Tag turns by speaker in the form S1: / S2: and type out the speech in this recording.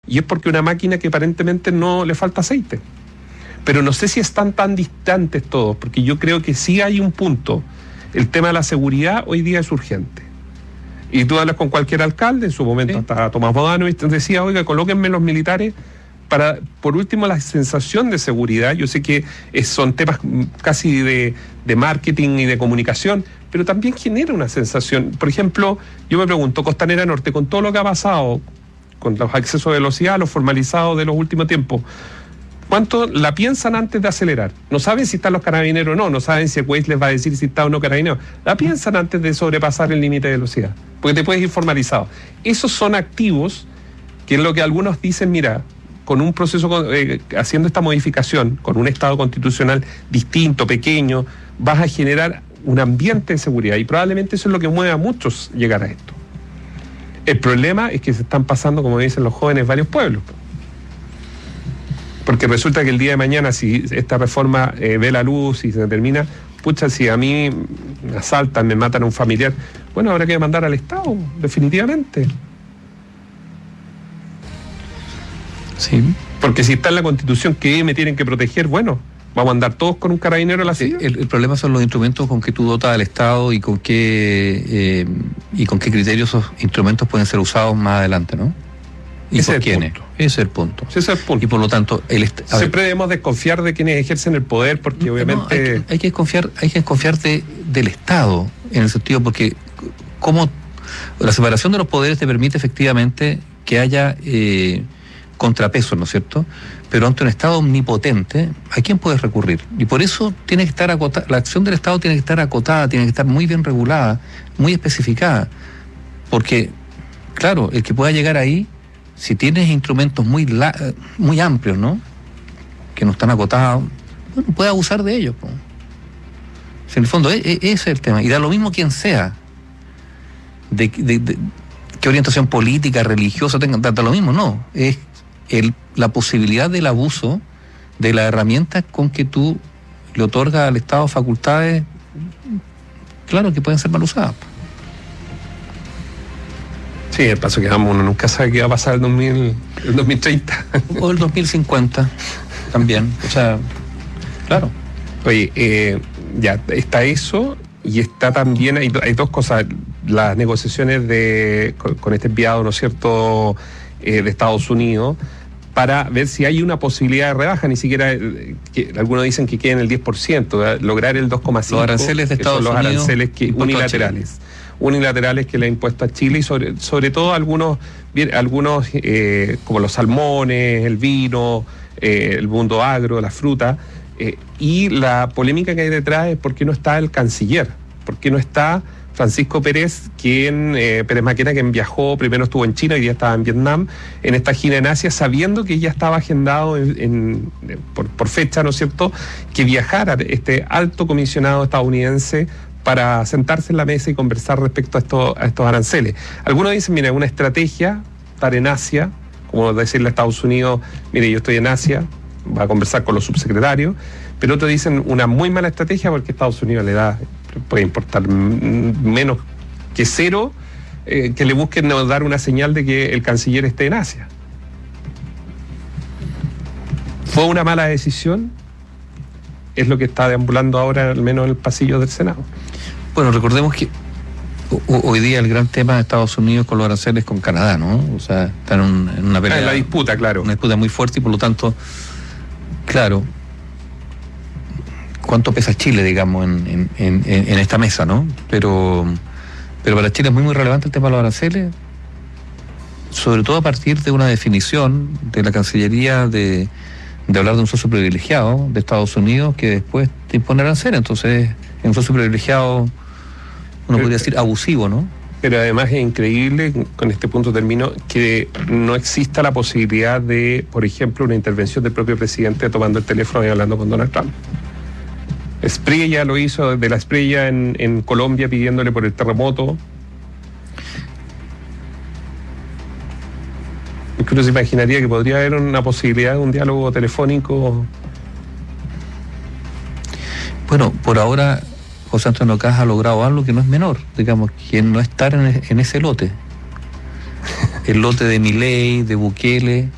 S1: y es porque una máquina que aparentemente no le falta aceite. Pero no sé si están tan distantes todos, porque yo creo que sí hay un punto. El tema de la seguridad hoy día es urgente. Y tú hablas con cualquier alcalde, en su momento hasta Tomás Bodano, y decía, oiga, colóquenme los militares para, por último, la sensación de seguridad. Yo sé que son temas casi de marketing y de comunicación, pero también genera una sensación. Por ejemplo, yo me pregunto, Costanera Norte, con todo lo que ha pasado, con los accesos de velocidad, los formalizados de los últimos tiempos, ¿cuánto la piensan antes de acelerar? No saben si están los carabineros o no, no saben si el Waze les va a decir si está o no carabineros. La piensan antes de sobrepasar el límite de velocidad, porque te puedes ir formalizado. Esos son activos, que es lo que algunos dicen, mira, con un proceso, haciendo esta modificación, con un Estado constitucional distinto, pequeño, vas a generar un ambiente de seguridad, y probablemente eso es lo que mueve a muchos llegar a esto. El problema es que se están pasando, como dicen los jóvenes, varios pueblos. Porque resulta que el día de mañana, si esta reforma ve la luz y se termina, pucha, si a mí me asaltan, me matan a un familiar, bueno, habrá que demandar al Estado, definitivamente.
S2: Sí.
S1: Porque si está en la Constitución que me tienen que proteger, bueno, vamos a andar todos con un carabinero a la silla.
S2: El problema son los instrumentos con que tú dotas al Estado y con qué criterios esos instrumentos pueden ser usados más adelante, ¿no? ¿Y por quiénes? Ese es el punto.
S1: Ese es el punto.
S2: Y por lo tanto,
S1: siempre debemos desconfiar de quienes ejercen el poder, porque obviamente...
S2: No, hay que desconfiar del Estado, en el sentido porque como la separación de los poderes te permite efectivamente que haya contrapesos, ¿no es cierto? Pero ante un Estado omnipotente, ¿a quién puedes recurrir? Y por eso tiene que estar acotada, la acción del Estado tiene que estar acotada, tiene que estar muy bien regulada, muy especificada, porque, claro, el que pueda llegar ahí, si tienes instrumentos muy amplios, ¿no?, que no están acotados, bueno, puede abusar de ellos. ¿No? Si en el fondo ese es el tema. Y da lo mismo quien sea, de qué orientación política, religiosa tenga, da lo mismo, no. Es la posibilidad del abuso de la herramienta con que tú le otorgas al Estado facultades, claro que pueden ser mal usadas.
S1: Sí, el paso que damos, uno nunca sabe qué va a pasar el 2030.
S2: O el 2050 también, o sea, claro.
S1: Oye, ya está eso, y está también, hay dos cosas, las negociaciones con este enviado, ¿no es cierto?, de Estados Unidos, para ver si hay una posibilidad de rebaja, ni siquiera, que algunos dicen que queden el 10%, lograr el 2,5%.
S2: Los aranceles de Estados Unidos.
S1: Los aranceles unilaterales que le ha impuesto a Chile, y sobre todo algunos como los salmones, el vino, el mundo agro, la fruta, y la polémica que hay detrás es por qué no está el canciller, por qué no está Francisco Pérez, Pérez Maquena, quien viajó, primero estuvo en China y ya estaba en Vietnam, en esta gira en Asia, sabiendo que ya estaba agendado por fecha, ¿no es cierto?, que viajara este alto comisionado estadounidense para sentarse en la mesa y conversar respecto a estos aranceles. Algunos dicen, mira, una estrategia estar en Asia, como decirle a Estados Unidos, mire, yo estoy en Asia, va a conversar con los subsecretarios, pero otros dicen una muy mala estrategia porque Estados Unidos puede importar menos que cero, que le busquen dar una señal de que el canciller esté en Asia. ¿Fue una mala decisión? Es lo que está deambulando ahora, al menos en el pasillo del Senado.
S2: Bueno, recordemos que hoy día el gran tema de Estados Unidos con los aranceles con Canadá, ¿no? O sea, están en una pelea.
S1: En la disputa, claro.
S2: Una disputa muy fuerte, y por lo tanto, claro, ¿cuánto pesa Chile, digamos, en esta mesa, ¿no? Pero para Chile es muy relevante el tema de los aranceles, sobre todo a partir de una definición de la Cancillería de hablar de un socio privilegiado de Estados Unidos que después te impone aranceles. Entonces, es un socio privilegiado, uno podría decir abusivo, ¿no?
S1: Pero además es increíble, con este punto termino, que no exista la posibilidad de, por ejemplo, una intervención del propio presidente tomando el teléfono y hablando con Donald Trump. Espriella lo hizo, de la Espriella en Colombia, pidiéndole por el terremoto. Incluso se imaginaría que podría haber una posibilidad de un diálogo telefónico.
S2: Bueno, por ahora José Antonio Caz ha logrado algo que no es menor, digamos, que no estar en ese lote. El lote de Milei, de Bukele,